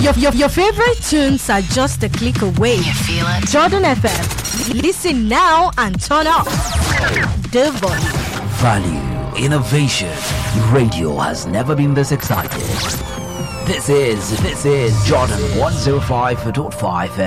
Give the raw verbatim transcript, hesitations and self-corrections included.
Your, your, your favorite tunes are just a click away. You feel it? Jordan F M. Listen now and turn up the volume. Value, innovation. Radio has never been this excited. This is, this is Jordan one oh five point five